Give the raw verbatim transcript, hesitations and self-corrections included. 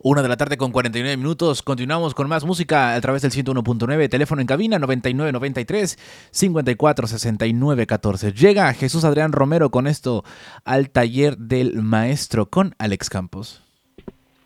Una de la tarde con cuarenta y nueve minutos. Continuamos con más música a través del ciento uno punto nueve. Teléfono en cabina noventa y nueve noventa y tres cincuenta y cuatro sesenta y nueve catorce. Llega Jesús Adrián Romero con esto al taller del maestro con Alex Campos.